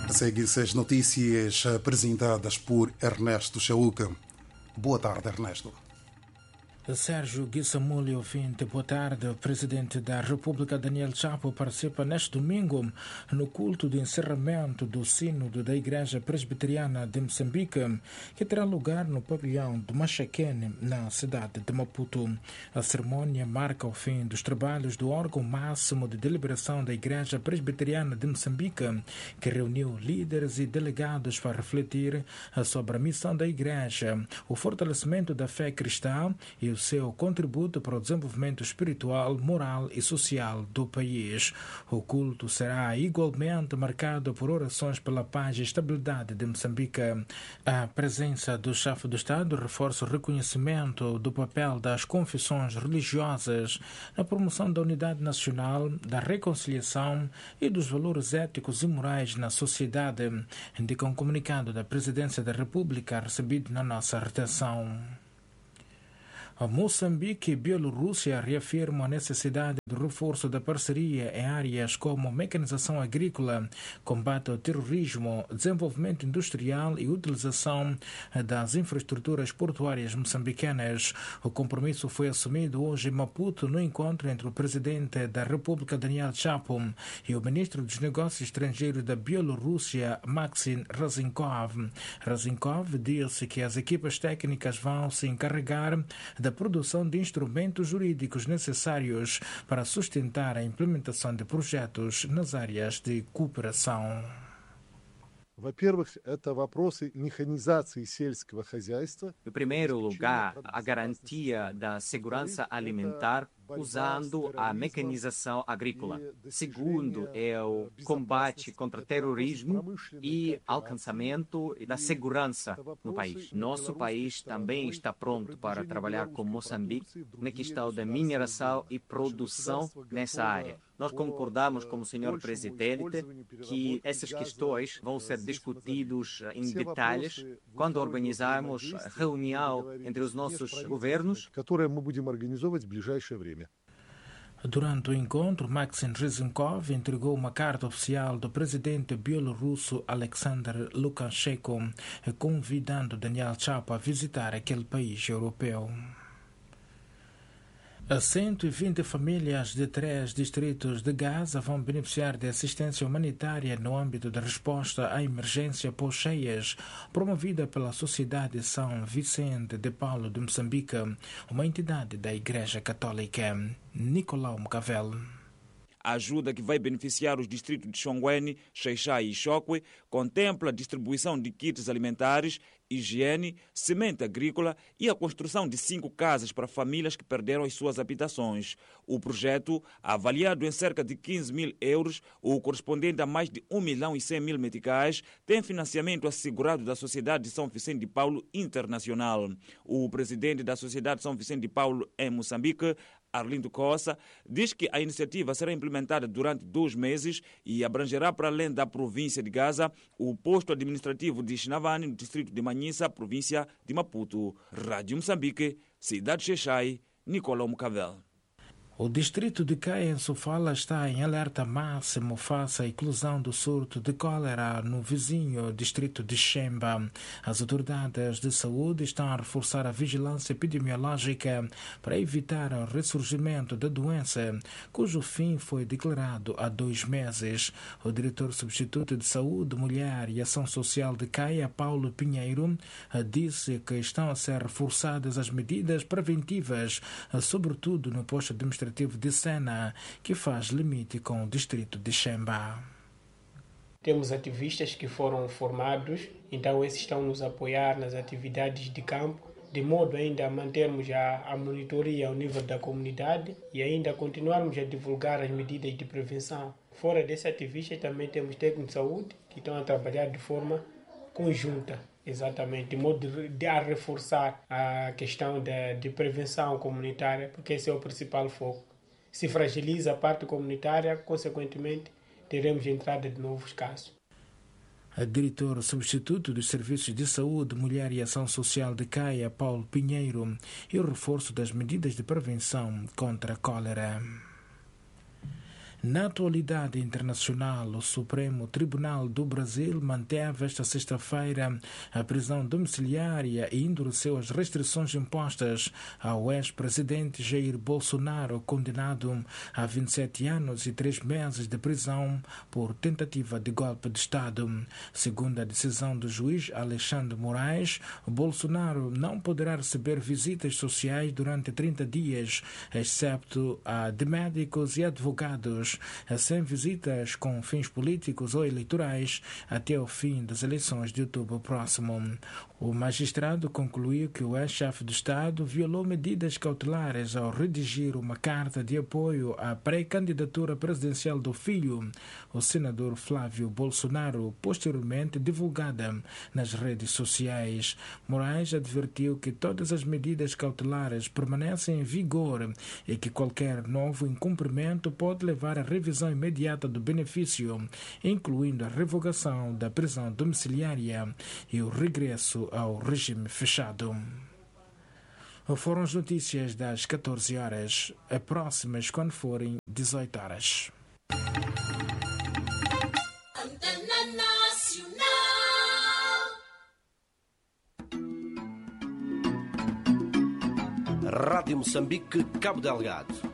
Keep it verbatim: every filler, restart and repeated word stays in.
Seguem-se as notícias apresentadas por Ernesto Chauca. Boa tarde, Ernesto. Sérgio Guissamulho, ouvinte, boa tarde. O presidente da República, Daniel Chapo, participa neste domingo no culto de encerramento do Sínodo da Igreja Presbiteriana de Moçambique, que terá lugar no pavilhão de Machaquene, na cidade de Maputo. A cerimônia marca o fim dos trabalhos do órgão máximo de deliberação da Igreja Presbiteriana de Moçambique, que reuniu líderes e delegados para refletir sobre a missão da Igreja, o fortalecimento da fé cristã e o seu contributo para o desenvolvimento espiritual, moral e social do país. O culto será igualmente marcado por orações pela paz e estabilidade de Moçambique. A presença do chefe do Estado reforça o reconhecimento do papel das confissões religiosas na promoção da unidade nacional, da reconciliação e dos valores éticos e morais na sociedade, indica um comunicado da Presidência da República recebido na nossa redação. Moçambique e Bielorrússia reafirmam a necessidade do reforço da parceria em áreas como mecanização agrícola, combate ao terrorismo, desenvolvimento industrial e utilização das infraestruturas portuárias moçambicanas. O compromisso foi assumido hoje em Maputo no encontro entre o presidente da República, Daniel Chapo, e o ministro dos Negócios Estrangeiros da Bielorrússia, Maxim Razhenkov. Razhenkov disse que as equipas técnicas vão se encarregar da produção de instrumentos jurídicos necessários para sustentar a implementação de projetos nas áreas de cooperação. Во-первых, это вопросы механизации сельского хозяйства. Em primeiro lugar, a garantia da segurança alimentar usando a mecanização agrícola. Segundo, é o combate contra o terrorismo e alcançamento da segurança no país. Nosso país também está pronto para trabalhar com Moçambique na questão da mineração e produção nessa área. Nós concordamos com o senhor Presidente que essas questões vão ser discutidas em detalhes quando organizarmos a reunião entre os nossos governos. Durante o encontro, Maxim Razhenkov entregou uma carta oficial do presidente bielorrusso Alexander Lukashenko, convidando Daniel Chapo a visitar aquele país europeu. cento e vinte famílias de três distritos de Gaza vão beneficiar de assistência humanitária no âmbito da resposta à emergência pós-cheias, promovida pela Sociedade São Vicente de Paulo de Moçambique, uma entidade da Igreja Católica. Nicolau Mcavel. A ajuda, que vai beneficiar os distritos de Xonguene, Xaixai e Xokwe, contempla a distribuição de kits alimentares, higiene, semente agrícola e a construção de cinco casas para famílias que perderam as suas habitações. O projeto, avaliado em cerca de quinze mil euros, o correspondente a mais de um milhão e cem mil meticais, tem financiamento assegurado da Sociedade de São Vicente de Paulo Internacional. O presidente da Sociedade São Vicente de Paulo em Moçambique, Arlindo Costa, diz que a iniciativa será implementada durante dois meses e abrangerá, para além da província de Gaza, o posto administrativo de Xinavane, no distrito de Manhissa, província de Maputo. Rádio Moçambique, Cidade Xaixai, Nicolau Mcavel. O distrito de Caia, em Sofala, está em alerta máximo face à inclusão do surto de cólera no vizinho distrito de Xemba. As autoridades de saúde estão a reforçar a vigilância epidemiológica para evitar o ressurgimento da doença, cujo fim foi declarado há dois meses. O diretor substituto de Saúde, Mulher e Ação Social de Caia, Paulo Pinheiro, disse que estão a ser reforçadas as medidas preventivas, sobretudo no posto administrativo de Sena, que faz limite com o distrito de Xemba. Temos ativistas que foram formados, então esses estão nos apoiar nas atividades de campo, de modo ainda a mantermos a, a monitoria ao nível da comunidade e ainda continuarmos a divulgar as medidas de prevenção. Fora desses ativistas também temos técnicos de saúde que estão a trabalhar de forma conjunta, exatamente, de modo de, de a reforçar a questão de, de prevenção comunitária, porque esse é o principal foco. Se fragiliza a parte comunitária, consequentemente, teremos entrada de novos casos. A diretor substituto dos Serviços de Saúde, Mulher e Ação Social de Caia, Paulo Pinheiro, e o reforço das medidas de prevenção contra a cólera. Na atualidade internacional, o Supremo Tribunal do Brasil manteve esta sexta-feira a prisão domiciliária e endureceu as restrições impostas ao ex-presidente Jair Bolsonaro, condenado a vinte e sete anos e três meses de prisão por tentativa de golpe de Estado. Segundo a decisão do juiz Alexandre Moraes, Bolsonaro não poderá receber visitas sociais durante trinta dias, excepto a de médicos e advogados, sem visitas com fins políticos ou eleitorais até o fim das eleições de outubro próximo. O magistrado concluiu que o ex-chefe de Estado violou medidas cautelares ao redigir uma carta de apoio à pré-candidatura presidencial do filho, o senador Flávio Bolsonaro, posteriormente divulgada nas redes sociais. Moraes advertiu que todas as medidas cautelares permanecem em vigor e que qualquer novo incumprimento pode levar à revisão imediata do benefício, incluindo a revogação da prisão domiciliária e o regresso ao regime fechado. Foram as notícias das catorze horas, as próximas quando forem dezoito horas. Rádio Moçambique, Cabo Delgado.